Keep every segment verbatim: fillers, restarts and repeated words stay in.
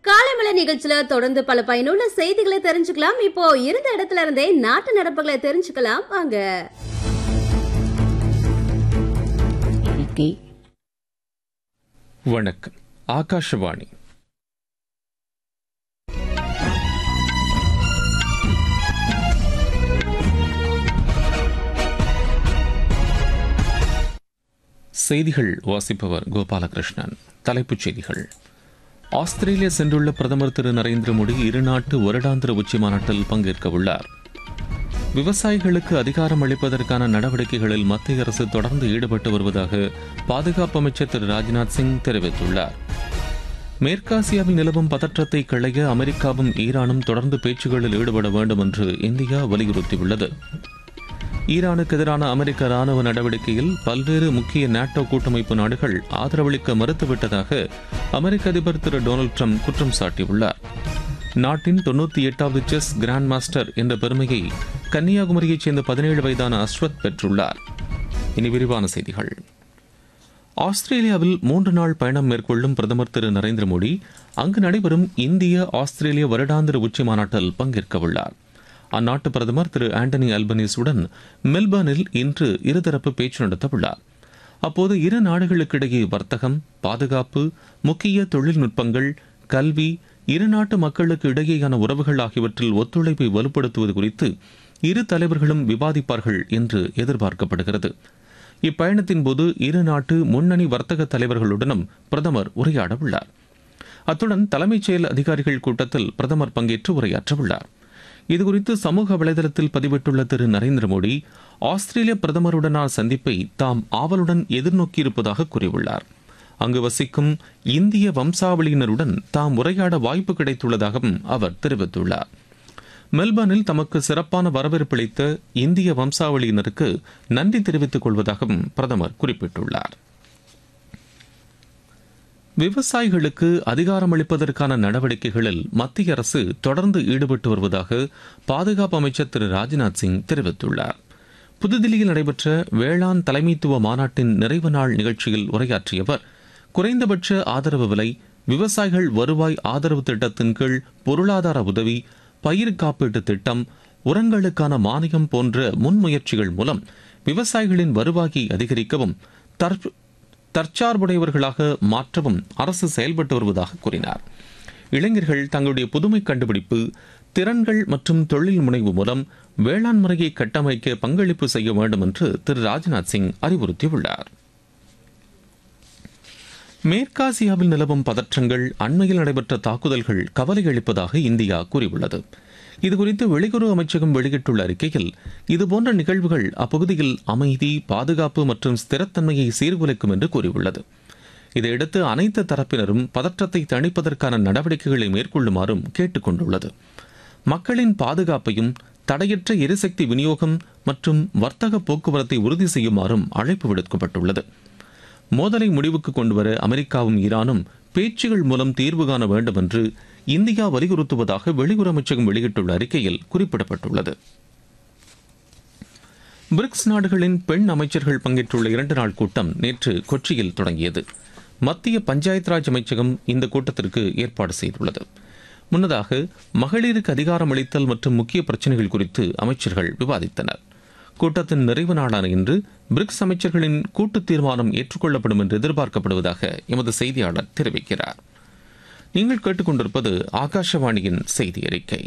காலைமலை நிகழ்ச்சியில தொடர்ந்து பல பயனுள்ள செய்திகளை தெரிஞ்சுக்கலாம். இப்போ இருந்த இடத்துல இருந்தே நாட்டு நடப்புகளை தெரிஞ்சுக்கலாம் வாங்க. வணக்கம். ஆகாஷவாணி. செய்திகள் வாசிப்பவர் கோபாலகிருஷ்ணன். தலைப்புச் செய்திகள். ஆஸ்திரேலியா சென்றுள்ள பிரதமர் திரு நரேந்திர மோடி இருநாட்டு வருடாந்திர உச்சி மாநாட்டில் பங்கேற்க உள்ளார். விவசாயிகளுக்கு அதிகாரம் அளிப்பதற்கான நடவடிக்கைகளில் மத்திய அரசு தொடர்ந்து ஈடுபட்டு வருவதாக பாதுகாப்பு அமைச்சர் திரு ராஜ்நாத் சிங் தெரிவித்துள்ளார். மேற்காசியாவில் நிலவும் பதற்றத்தை களைய அமெரிக்காவும் ஈரானும் தொடர்ந்து பேச்சுகளில் ஈடுபட வேண்டும் என்று இந்தியா வலியுறுத்தியுள்ளது. ஈரானுக்கு எதிரான அமெரிக்க ராணுவ நடவடிக்கையில் பல்வேறு முக்கிய நேட்டோ கூட்டமைப்பு நாடுகள் ஆதரவளிக்க மறுத்துவிட்டதாக அமெரிக்க அதிபர் திரு டொனால்டு ட்ரம்ப் குற்றம் சாட்டியுள்ளார். நாட்டின் தொன்னூற்றி எட்டாவது செஸ் கிராண்ட் மாஸ்டர் என்ற பெருமையை கன்னியாகுமரியைச் சேர்ந்த பதினேழு வயதான அஸ்வத் பெற்றுள்ளார். இனி விரிவான செய்திகள். ஆஸ்திரேலியாவில் மூன்று நாள் பயணம் மேற்கொள்ளும் பிரதமர் திரு நரேந்திர மோடி அங்கு நடைபெறும் இந்திய ஆஸ்திரேலிய வருடாந்திர உச்சி மாநாட்டில் பங்கேற்க உள்ளார். அந்நாட்டு பிரதமர் திரு ஆண்டனி அல்பனீஸுடன் மெல்பர்னில் இன்று இருதரப்பு பேச்சு நடத்தவுள்ளார். அப்போது இரு நாடுகளுக்கிடையே வர்த்தகம், பாதுகாப்பு, முக்கிய தொழில்நுட்பங்கள், கல்வி, இரு நாட்டு மக்களுக்கு இடையேயான உறவுகள் ஆகியவற்றில் ஒத்துழைப்பை வலுப்படுத்துவது குறித்து இரு தலைவர்களும் விவாதிப்பார்கள் என்று எதிர்பார்க்கப்படுகிறது. இப்பயணத்தின் போது இரு நாட்டு முன்னணி வர்த்தக தலைவர்களுடனும் பிரதமர் உரையாட உள்ளார். அத்துடன் தலைமைச் செயல் அதிகாரிகள் கூட்டத்தில் பிரதமர் பங்கேற்று உரையாற்றவுள்ளார். இதுகுறித்து சமூக வலைதளத்தில் பதிவிட்டுள்ள திரு நரேந்திர மோடி ஆஸ்திரேலிய பிரதமருடனான சந்திப்பை தாம் ஆவலுடன் எதிர்நோக்கியிருப்பதாக கூறியுள்ளார். அங்கு வசிக்கும் இந்திய வம்சாவளியினருடன் தாம் உரையாட வாய்ப்பு கிடைத்துள்ளதாகவும் அவர் தெரிவித்துள்ளார். மெல்பர்னில் தமக்கு சிறப்பான வரவேற்பளித்த இந்திய வம்சாவளியினருக்கு நன்றி தெரிவித்துக் கொள்வதாகவும் பிரதமர் குறிப்பிட்டுள்ளார். விவசாயிகளுக்கு அதிகாரம் அளிப்பதற்கான நடவடிக்கைகளில் மத்திய அரசு தொடர்ந்து ஈடுபட்டு வருவதாக பாதுகாப்பு அமைச்சர் திரு ராஜ்நாத் சிங் தெரிவித்துள்ளார். புதுதில்லியில் நடைபெற்ற வேளாண் தலைமைத்துவ மாநாட்டின் நிறைவு நாள் நிகழ்ச்சியில் உரையாற்றிய அவர், குறைந்தபட்ச ஆதரவு விலை, விவசாயிகள் வருவாய் ஆதரவு திட்டத்தின் கீழ் பொருளாதார உதவி, பயிர் காப்பீட்டு திட்டம், உரங்களுக்கான மானியம் போன்ற முன்முயற்சிகள் மூலம் விவசாயிகளின் வருவாயை அதிகரிக்கவும் தற்சார்புடையவர்களாக மாற்றவும் அரசு செயல்பட்டு வருவதாக கூறினார். இளைஞர்கள் தங்களுடைய புதுமை கண்டுபிடிப்பு, திறன்கள் மற்றும் தொழில் முனைவு மூலம் வேளாண் முறையை கட்டமைக்க பங்களிப்பு செய்ய வேண்டும் என்று திரு ராஜ்நாத் சிங் அறிவுறுத்தியுள்ளார். மேற்காசியாவில் நிலவும் பதற்றங்கள், அண்மையில் நடைபெற்ற தாக்குதல்கள் கவலை அளிப்பதாக இந்தியா கூறியுள்ளது. இதுகுறித்து வெளியுறவு அமைச்சகம் வெளியிட்டுள்ள அறிக்கையில், இதுபோன்ற நிகழ்வுகள் அப்பகுதியில் அமைதி, பாதுகாப்பு மற்றும் ஸ்திரத்தன்மையை சீர்குலைக்கும் என்று கூறியுள்ளது. இதையடுத்து அனைத்து தரப்பினரும் பதற்றத்தை தணிப்பதற்கான நடவடிக்கைகளை மேற்கொள்ளுமாறும் கேட்டுக் கொண்டுள்ளது. மக்களின் பாதுகாப்பையும் தடையற்ற எரிசக்தி விநியோகம் மற்றும் வர்த்தக போக்குவரத்தை உறுதி செய்யுமாறும் அழைப்பு விடுக்கப்பட்டுள்ளது. மோதலை முடிவுக்கு கொண்டுவர அமெரிக்காவும் ஈரானும் பேச்சுகள் மூலம் தீர்வு காண வேண்டும் என்று இந்தியா வலியுறுத்துவதாக வெளியுறவு அமைச்சகம் வெளியிட்டுள்ள அறிக்கையில் குறிப்பிடப்பட்டுள்ளது. பிரிக்ஸ் நாடுகளின் பெண் அமைச்சர்கள் பங்கேற்றுள்ள இரண்டு நாள் கூட்டம் நேற்று கொச்சியில் தொடங்கியது. மத்திய பஞ்சாயத் ராஜ் அமைச்சகம் இந்த கூட்டத்திற்கு ஏற்பாடு செய்துள்ளது. முன்னதாக மகளிருக்கு அதிகாரம் அளித்தல் மற்றும் முக்கிய பிரச்சினைகள் குறித்து அமைச்சர்கள் விவாதித்தனர். கூட்டத்தின் நிறைவு நாளான இன்று பிரிக்ஸ் அமைச்சர்களின் கூட்டு தீர்மானம் ஏற்றுக்கொள்ளப்படும் என்று எதிர்பார்க்கப்படுவதாக எமது செய்தியாளர் தெரிவிக்கிறார். நீங்கள் கேட்டுக்கொண்டிருப்பது ஆகாஷவாணியின் செய்தி அறிக்கை.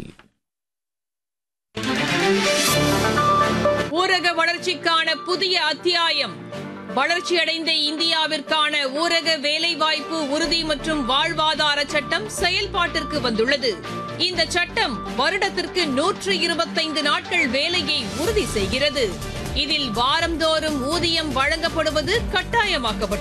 ஊரக வளர்ச்சிக்கான புதிய அத்தியாயம். வளர்ச்சியடைந்த இந்தியாவிற்கான ஊரக வேலைவாய்ப்பு உறுதி மற்றும் வாழ்வாதார சட்டம் செயல்பாட்டிற்கு வந்துள்ளது. இந்த சட்டம் வருடத்திற்கு நூற்று இருபத்தைந்து நாட்கள் வேலையை உறுதி செய்கிறது. இதில் வாரந்தோறும் ஊதியம் வழங்கப்படுவது கட்டாயமாக்கப்பட்டுள்ளது.